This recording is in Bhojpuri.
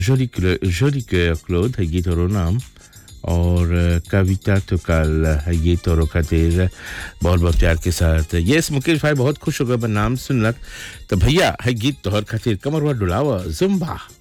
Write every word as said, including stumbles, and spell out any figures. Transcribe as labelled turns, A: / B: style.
A: Joli, Cla- joli cœur, Claude, है गीत और नाम और अ, कविता तुकाल है गीत और खातिर बहुत बहुत प्यार के साथ यस मुकेश भाई बहुत खुश हो गए नाम सुनलक तो भैया है गीत तोहर खातिर कमरवा डुलावा जुम्बा